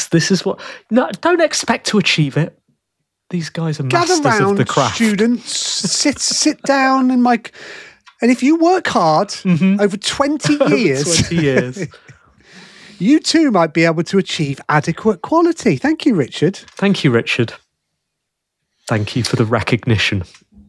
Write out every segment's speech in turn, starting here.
This is what... No, don't expect to achieve it. These guys are masters of the craft. Students, sit down in my... And if you work hard over 20 years... 20 years. You too might be able to achieve adequate quality. Thank you, Richard. Thank you, Richard. Thank you for the recognition.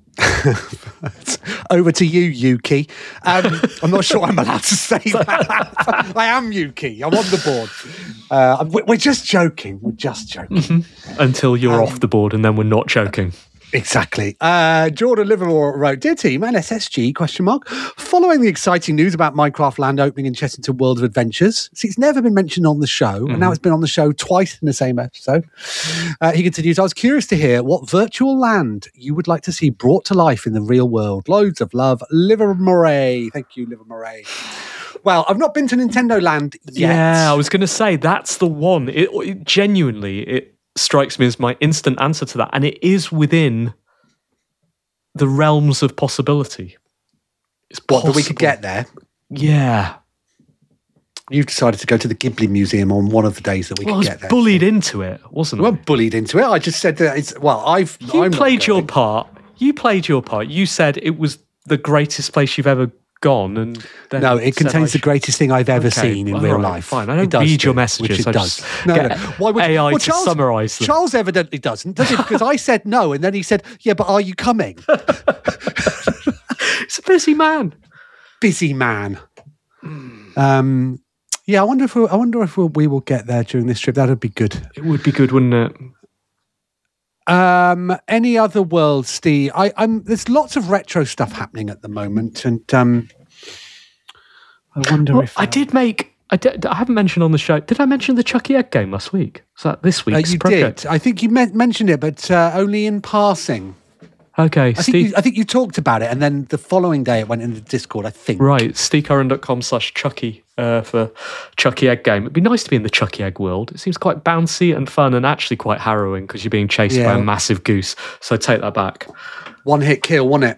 Over to you, Yuki. I'm not sure I'm allowed to say that. I am Yuki. I'm on the board. We're just joking. We're just joking. Until you're off the board, and then we're not joking. Exactly. Jordan Livermore wrote, "Dear team, NSSG, ? Following the exciting news about Minecraft Land opening in Chessington World of Adventures, see, it's never been mentioned on the show, and now it's been on the show twice in the same episode." He continues, "I was curious to hear what virtual land you would like to see brought to life in the real world. Loads of love, Livermore." Thank you, Livermore. Well, I've not been to Nintendo Land yet. Yeah, I was going to say, that's the one. It genuinely strikes me as my instant answer to that, and it is within the realms of possibility. It's possible. That we could get there. Yeah. You've decided to go to the Ghibli Museum on one of the days that we could get there. I was bullied into it, wasn't I? I wasn't bullied into it. I just said that it's... Well, You played your part. You said it was the greatest place you've ever gone, and then no, it contains the greatest thing I've ever seen in real life. Fine, I don't read your messages. Which it does. No. Why would AI to summarise them? Charles evidently doesn't, does he? Because I said no, and then he said, "Yeah, but are you coming?" It's a busy man. Busy man. Yeah, I wonder if we will get there during this trip. That would be good. It would be good, wouldn't it? Any other worlds, Steve? There's lots of retro stuff happening at the moment, and I wonder if I haven't mentioned on the show. Did I mention the Chucky Egg game last week? Was that this week's project? Did. I think you mentioned it, but only in passing. Okay, I think you talked about it, and then the following day it went into Discord, I think. Right, stevecurran.com/Chucky for Chucky Egg game. It'd be nice to be in the Chucky Egg world. It seems quite bouncy and fun, and actually quite harrowing because you're being chased by a massive goose. So take that back. One hit kill, wasn't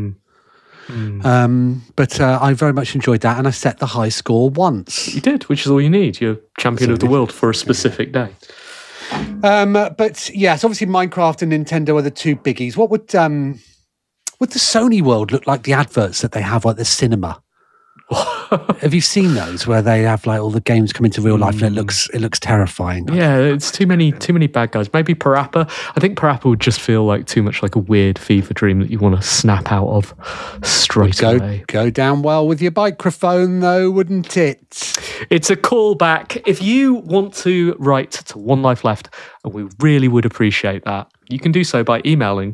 it? But I very much enjoyed that, and I set the high score once. You did, which is all you need. You're champion of the world for a specific day. But yes, obviously Minecraft and Nintendo are the two biggies. What would the Sony world look like? The adverts that they have at the cinema. Have you seen those where they have like all the games come into real life and it looks terrifying? Yeah, it's too many bad guys. Maybe Parappa. I think Parappa would just feel like too much like a weird fever dream that you want to snap out of straight away. Go down well with your microphone though, wouldn't it? It's a callback. If you want to write to One Life Left, and we really would appreciate that, you can do so by emailing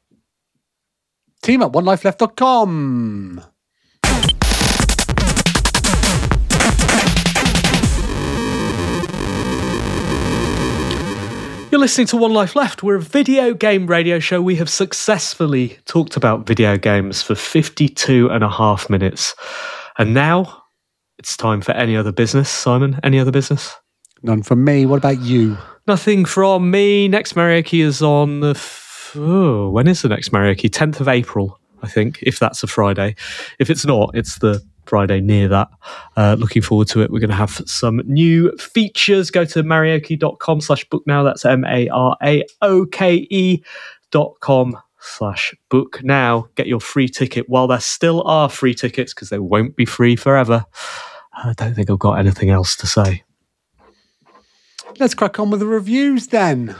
team@onelifeleft.com. You're listening to One Life Left. We're a video game radio show. We have successfully talked about video games for 52 and a half minutes. And now it's time for any other business. Simon, any other business? None from me. What about you? Nothing from me. Next Mariaki is on when is the next Mariaki? 10th of April, I think, if that's a Friday. If it's not, it's the Friday near that. Looking forward to it. We're going to have some new features. Go to marioke.com/book now. That's MARAOKE.com/book now. Get your free ticket while there still are free tickets, because they won't be free forever. I don't think I've got anything else to say. Let's crack on with the reviews then.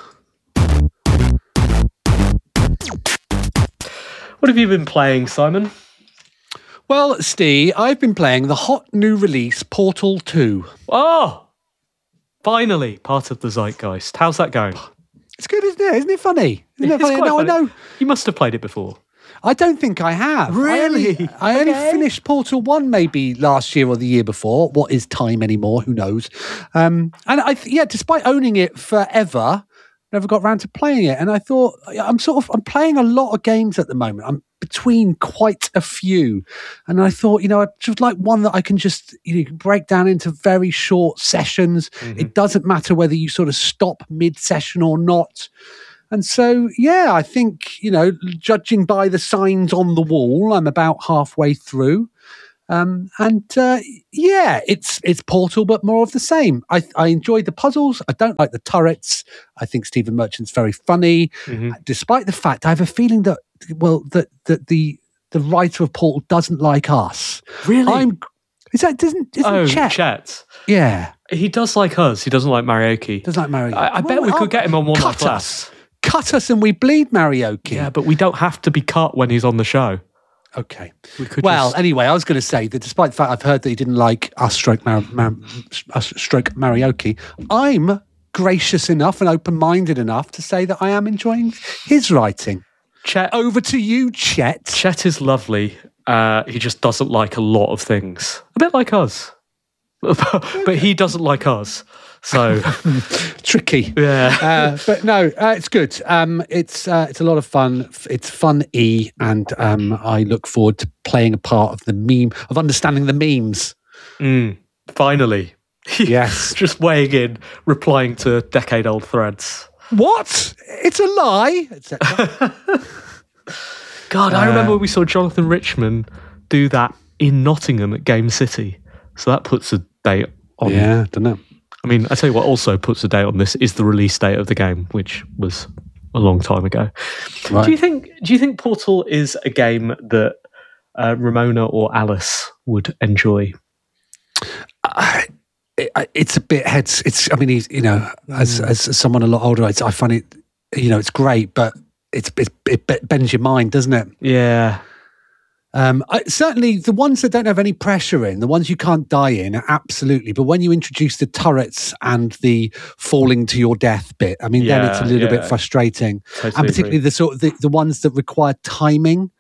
What have you been playing, Simon? Well, Steve, I've been playing the hot new release, Portal 2. Oh! Finally, part of the zeitgeist. How's that going? It's good, isn't it? Isn't it funny? Isn't it funny? Quite funny. I know. You must have played it before. I don't think I have. Really? I only finished Portal 1 maybe last year or the year before. What is time anymore? Who knows? And despite owning it forever, never got around to playing it. And I thought, I'm playing a lot of games at the moment. I'm between quite a few. And I thought, I'd just like one that I can just break down into very short sessions. Mm-hmm. It doesn't matter whether you sort of stop mid-session or not. And so, yeah, I think, judging by the signs on the wall, I'm about halfway through. It's Portal, but more of the same. I enjoyed the puzzles. I don't like the turrets. I think Stephen Merchant's very funny, despite the fact I have a feeling that the writer of Portal doesn't like us. Really? Isn't Chet? Yeah, he does like us. He doesn't like Marioki. Doesn't like Marioki. I bet we could get him on one cut class. Cut us, and we bleed Marioki. Yeah, but we don't have to be cut when he's on the show. Okay. Well, anyway, I was going to say that despite the fact I've heard that he didn't like us stroke Marioki, I'm gracious enough and open-minded enough to say that I am enjoying his writing. Chet, over to you, Chet. Chet is lovely. He just doesn't like a lot of things. A bit like us. But he doesn't like us. So tricky. Yeah. But no, it's good. It's a lot of fun. It's fun-y, and I look forward to playing a part of the meme, of understanding the memes. Finally. Yes. Just weighing in, replying to decade-old threads. What? It's a lie, etc. God, I remember when we saw Jonathan Richman do that in Nottingham at Game City. So that puts a date on. Yeah, don't know. I mean, I tell you what also puts a date on this is the release date of the game, which was a long time ago. Right. Do you think Portal is a game that Ramona or Alice would enjoy? It's a bit heads. It's. I mean, he's, as someone a lot older, I find it. It's great, but it bends your mind, doesn't it? Yeah. Certainly, the ones that don't have any pressure in, the ones you can't die in, absolutely. But when you introduce the turrets and the falling to your death bit, I mean, then it's a little bit frustrating. Totally and particularly agree. the ones that require timing.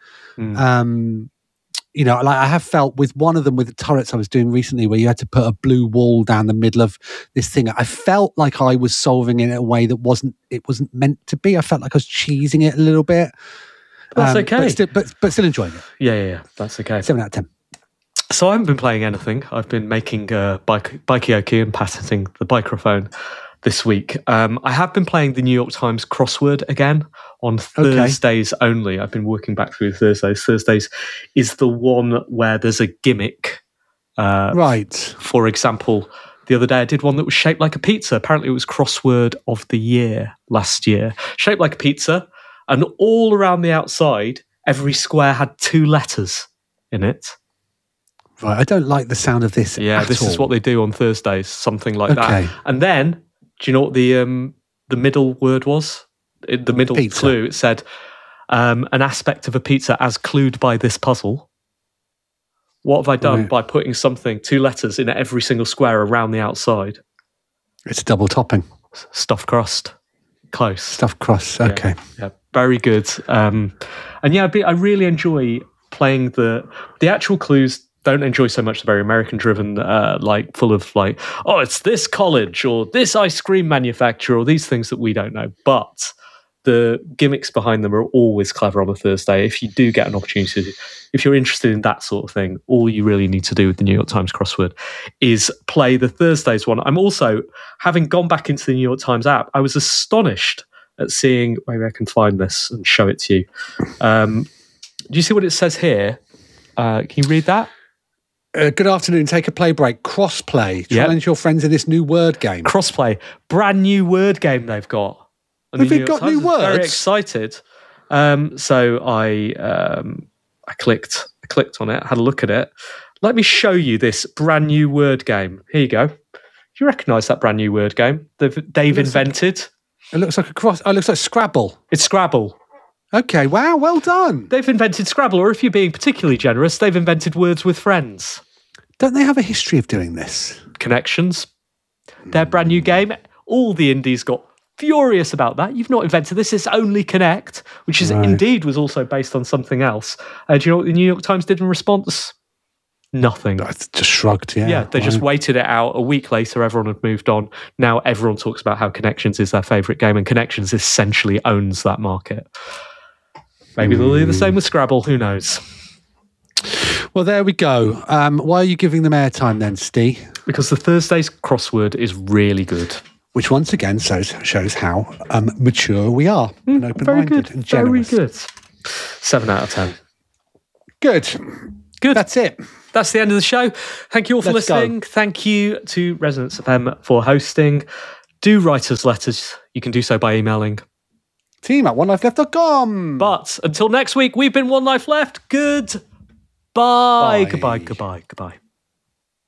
Like I have felt with one of them with the turrets I was doing recently, where you had to put a blue wall down the middle of this thing. I felt like I was solving it in a way that wasn't meant to be. I felt like I was cheesing it a little bit. That's okay. But still enjoying it. Yeah. That's okay. 7 out of 10. So I haven't been playing anything. I've been making Bikeoki and patenting the microphone this week. I have been playing the New York Times crossword again on Thursdays only. I've been working back through Thursdays. Thursdays is the one where there's a gimmick. Right. For example, the other day I did one that was shaped like a pizza. Apparently it was crossword of the year last year. Shaped like a pizza. And all around the outside, every square had 2 letters in it. Right, I don't like the sound of this. Yeah, this is what they do on Thursdays, something like that. And then, do you know what the middle word was? The middle clue, it said, an aspect of a pizza as clued by this puzzle. What have I done by putting 2 letters in every single square around the outside? It's double topping. Stuffed crust. Close. Stuffed crust, okay. Yeah, very good. And yeah, I really enjoy playing the actual clues. Don't enjoy so much the very American-driven, full of it's this college or this ice cream manufacturer or these things that we don't know. But the gimmicks behind them are always clever on a Thursday. If you do get an opportunity, if you're interested in that sort of thing, all you really need to do with the New York Times crossword is play the Thursdays one. I'm also, having gone back into the New York Times app, I was astonished at seeing, maybe I can find this and show it to you. Do you see what it says here? Can you read that? Good afternoon. Take a play break. Crossplay. Challenge your friends in this new word game. Crossplay. Brand new word game they've got. Have they got new words? Very excited. So I clicked on it, had a look at it. Let me show you this brand new word game. Here you go. Do you recognise that brand new word game they've invented? It looks like it looks like Scrabble. It's Scrabble. Okay, wow, well done. They've invented Scrabble, or if you're being particularly generous, they've invented Words with Friends. Don't they have a history of doing this? Connections. Their brand new game. All the indies got furious about that. You've not invented this. It's only Connect, which is indeed was also based on something else. Do you know what the New York Times did in response? Nothing. Just shrugged, yeah. Yeah, they just waited it out. A week later, everyone had moved on. Now everyone talks about how Connections is their favourite game, and Connections essentially owns that market. Maybe they'll do the same with Scrabble. Who knows? Well, there we go. Why are you giving them airtime then, Steve? Because the Thursday's crossword is really good. Which once again shows how mature we are and open-minded and generous. Very good. 7 out of 10. Good. Good. That's it. that's the end of the show. Thank you all for Let's go. listening. Thank you to Resonance FM for hosting. Do write us letters. You can do so by emailing. team@onelifeleft.com. But until next week, we've been One Life Left. Goodbye. Bye. Goodbye.